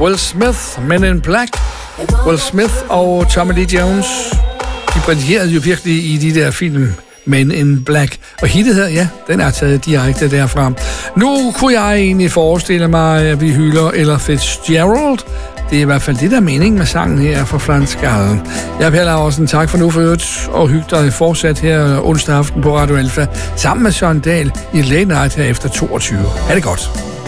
Will Smith, Men in Black. Will Smith og Tommy Lee Jones, de brillerede jo virkelig i de der film Men in Black. Og hittet her, ja, den er taget direkte derfra. Nu kunne jeg egentlig forestille mig, at vi hylder Ella Fitzgerald. Det er i hvert fald det, der er meningen med sangen her fra Frans Gall. Jeg er Per Laursen, tak for nu for øvrigt, og hygge dig fortsat her onsdag aften på Radio Alfa, sammen med Søren Dahl i Late Night her efter 22. Ha' det godt.